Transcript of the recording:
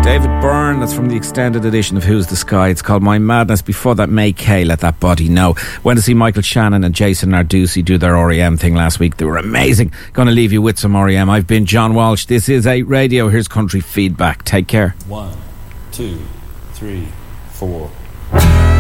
David Byrne, that's from the extended edition of Who's the Sky. It's called My Madness. Before that, May Kay, Let That Body Know. Went to see Michael Shannon and Jason Narducci do their R.E.M. thing last week. They were amazing. Going to leave you with some R.E.M. I've been John Walsh. This is 8 Radio. Here's Country Feedback. Take care. 1, 2, 3, 4